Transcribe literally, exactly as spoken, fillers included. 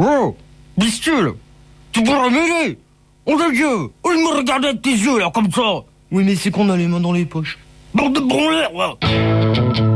Oh, bistule, tu pourras m'aider. Oh de Dieu, oh, il me regardait avec tes yeux là, comme ça. Oui, mais c'est qu'on a les mains dans les poches. Bande de branleurs, va.